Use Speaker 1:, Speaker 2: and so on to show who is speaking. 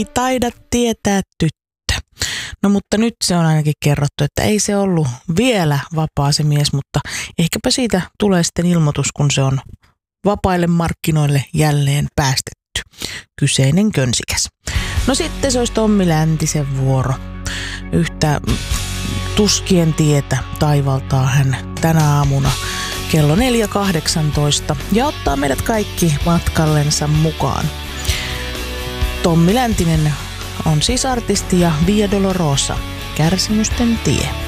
Speaker 1: taida tietää tyttö. No mutta nyt se on ainakin kerrottu, että ei se ollut vielä vapaa se mies, mutta ehkäpä siitä tulee sitten ilmoitus, kun se on vapaille markkinoille jälleen päästetty. Kyseinen könsikäs. No sitten se olisi Tommi Läntisen vuoro. Yhtä tuskien tietä taivaltaa hän tänä aamuna kello 4.18 ja ottaa meidät kaikki matkallensa mukaan. Tommi Läntinen on siis artisti ja Via Dolorosa, Kärsimysten tie.